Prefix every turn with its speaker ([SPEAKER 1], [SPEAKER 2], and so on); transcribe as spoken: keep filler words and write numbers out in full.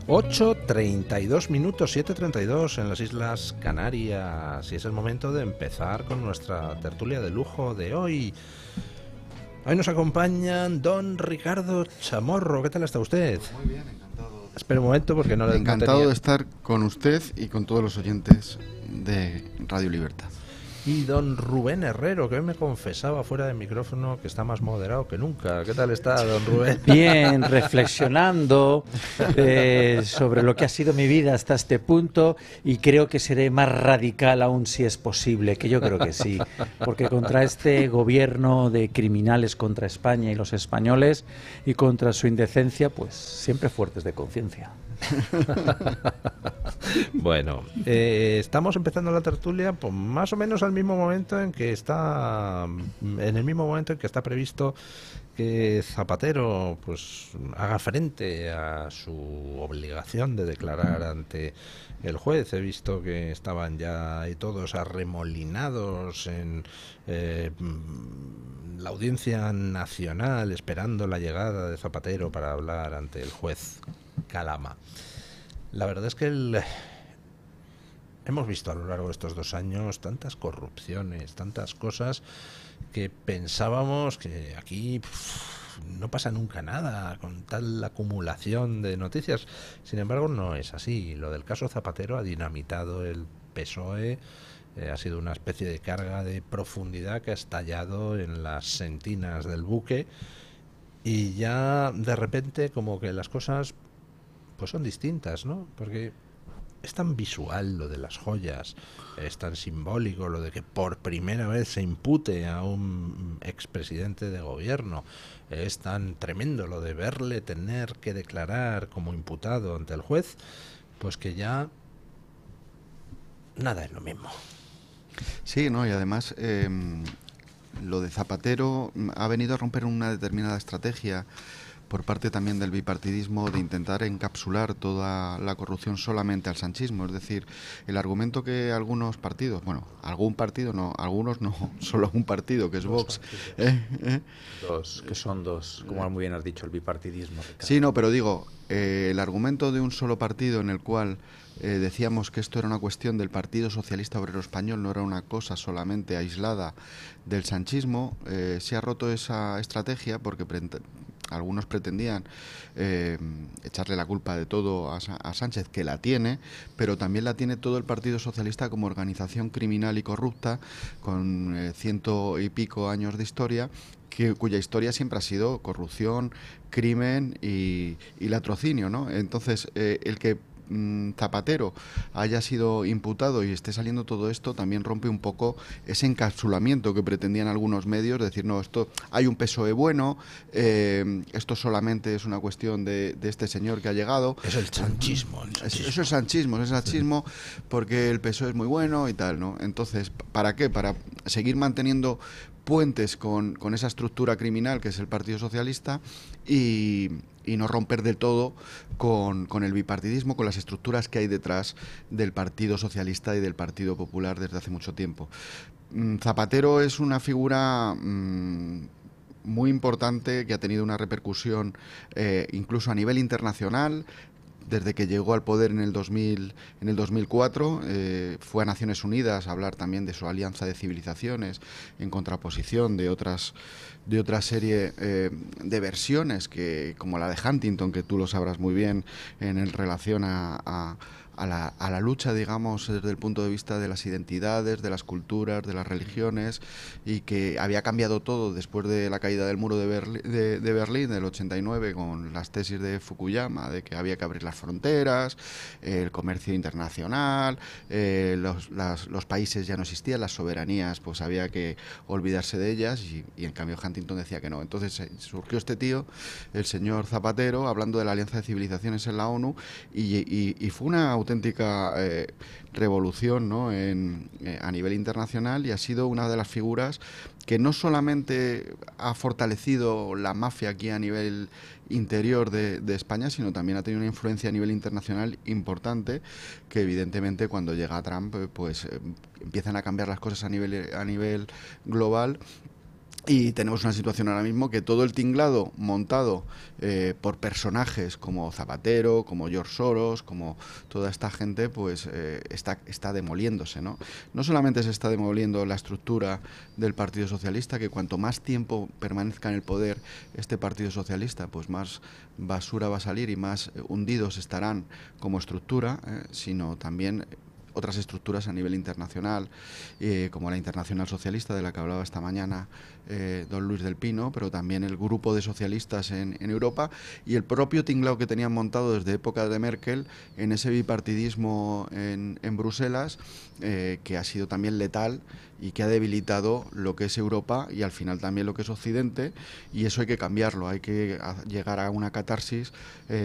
[SPEAKER 1] ocho treinta y dos minutos, siete treinta y dos en las Islas Canarias. Y es el momento de empezar con nuestra tertulia de lujo de hoy. Hoy nos acompañan don Ricardo Chamorro. ¿Qué tal está usted?
[SPEAKER 2] Pues muy bien, encantado.
[SPEAKER 1] Espera un momento porque no le
[SPEAKER 2] Encantado
[SPEAKER 1] no tenía...
[SPEAKER 2] de estar con usted y con todos los oyentes de Radio Libertad.
[SPEAKER 1] Y don Rubén Herrero, que hoy me confesaba fuera de micrófono que está más moderado que nunca. ¿Qué tal está, don Rubén?
[SPEAKER 3] Bien, reflexionando eh, sobre lo que ha sido mi vida hasta este punto, y creo que seré más radical aún si es posible, que yo creo que sí, porque contra este gobierno de criminales contra España y los españoles y contra su indecencia, pues siempre fuertes de conciencia.
[SPEAKER 1] Bueno, eh, estamos empezando la tertulia pues, más o menos al mismo momento en que está, en el mismo momento en que está previsto que Zapatero pues haga frente a su obligación de declarar ante el juez. He visto que estaban ya ahí todos arremolinados en eh, la Audiencia Nacional esperando la llegada de Zapatero para hablar ante el juez Calama. La verdad es que el, hemos visto a lo largo de estos dos años tantas corrupciones, tantas cosas que pensábamos que aquí pff, no pasa nunca nada con tal acumulación de noticias. Sin embargo, no es así. Lo del caso Zapatero ha dinamitado el P S O E. Eh, ha sido una especie de carga de profundidad que ha estallado en las sentinas del buque y ya de repente como que las cosas pues son distintas, ¿no? Porque es tan visual lo de las joyas, es tan simbólico lo de que por primera vez se impute a un expresidente de gobierno, es tan tremendo lo de verle tener que declarar como imputado ante el juez, pues que ya nada es lo mismo.
[SPEAKER 2] Sí, no, y además eh, lo de Zapatero ha venido a romper una determinada estrategia por parte también del bipartidismo de intentar encapsular toda la corrupción solamente al sanchismo. Es decir, el argumento que algunos partidos, bueno, algún partido no, algunos no, solo un partido, que es
[SPEAKER 3] Dos
[SPEAKER 2] Vox. Eh, eh,
[SPEAKER 3] Dos, que son dos, como muy bien has dicho, el bipartidismo. Ricardo.
[SPEAKER 2] Sí, no, pero digo, eh, el argumento de un solo partido en el cual eh, decíamos que esto era una cuestión del Partido Socialista Obrero Español, no era una cosa solamente aislada del sanchismo, eh, se ha roto esa estrategia porque pre algunos pretendían eh, echarle la culpa de todo a, a Sánchez, que la tiene, pero también la tiene todo el Partido Socialista como organización criminal y corrupta, con eh, ciento y pico años de historia, que, cuya historia siempre ha sido corrupción, crimen y, y latrocinio, ¿no? Entonces, eh, el que Zapatero haya sido imputado y esté saliendo todo esto también rompe un poco ese encapsulamiento que pretendían algunos medios, decir, no, esto hay un P S O E bueno, eh, esto solamente es una cuestión de, de este señor que ha llegado.
[SPEAKER 1] Es el sanchismo. El sanchismo.
[SPEAKER 2] Eso es sanchismo, es sanchismo porque el P S O E es muy bueno y tal, ¿no? Entonces, ¿para qué? Para seguir manteniendo puentes con, con esa estructura criminal que es el Partido Socialista y, y no romper del todo con, con el bipartidismo, con las estructuras que hay detrás del Partido Socialista y del Partido Popular desde hace mucho tiempo. Zapatero es una figura mmm, muy importante que ha tenido una repercusión eh, incluso a nivel internacional. Desde que llegó al poder en el dos mil, en el dos mil cuatro, eh, fue a Naciones Unidas a hablar también de su alianza de civilizaciones en contraposición de otras de otra serie eh, de versiones que, como la de Huntington, que tú lo sabrás muy bien en, en relación a, a A la, a la lucha, digamos, desde el punto de vista de las identidades, de las culturas, de las religiones, y que había cambiado todo después de la caída del muro de, Berli, de, de Berlín del ochenta y nueve, con las tesis de Fukuyama de que había que abrir las fronteras, eh, el comercio internacional, eh, los, las, los países ya no existían, las soberanías pues había que olvidarse de ellas, y, y en cambio Huntington decía que no. Entonces eh, surgió este tío, el señor Zapatero, hablando de la alianza de civilizaciones en la ONU, y, y, y fue una auténtica eh, revolución, ¿no? en, eh, a nivel internacional, y ha sido una de las figuras que no solamente ha fortalecido la mafia aquí a nivel interior de, de España, sino también ha tenido una influencia a nivel internacional importante, que evidentemente cuando llega Trump pues eh, empiezan a cambiar las cosas a nivel, a nivel global. Y tenemos una situación ahora mismo que todo el tinglado montado eh, por personajes como Zapatero, como George Soros, como toda esta gente, pues eh, está, está demoliéndose, ¿no? No solamente se está demoliendo la estructura del Partido Socialista, que cuanto más tiempo permanezca en el poder este Partido Socialista, pues más basura va a salir y más hundidos estarán como estructura, eh, sino también otras estructuras a nivel internacional, eh, como la Internacional Socialista, de la que hablaba esta mañana eh, don Luis del Pino, pero también el grupo de socialistas en, en Europa y el propio tinglao que tenían montado desde época de Merkel en ese bipartidismo en, en Bruselas, eh, que ha sido también letal y que ha debilitado lo que es Europa y al final también lo que es Occidente, y eso hay que cambiarlo, hay que llegar a una catarsis eh,